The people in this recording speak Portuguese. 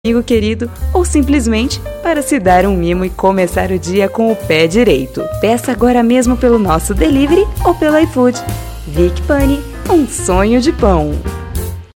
amigo querido ou simplesmente para se dar um mimo e começar o dia com o pé direito. Peça agora mesmo pelo nosso delivery ou pelo iFood. Vic Pani, um sonho de pão.